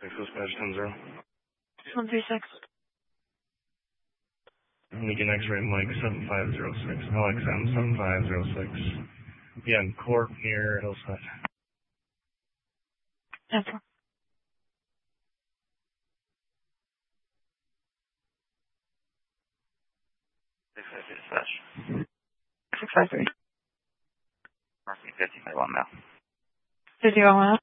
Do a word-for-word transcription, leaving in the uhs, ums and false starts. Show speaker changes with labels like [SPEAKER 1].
[SPEAKER 1] six dispatch ten zero.
[SPEAKER 2] one three six.
[SPEAKER 1] Lincoln X-ray Mike seven five zero six. L X M seven five zero six. Yeah, in court near Hillside.
[SPEAKER 2] ten four.
[SPEAKER 3] six five two dispatch.
[SPEAKER 2] six five three.
[SPEAKER 3] Marking fifty, my one now.
[SPEAKER 2] fifty one one.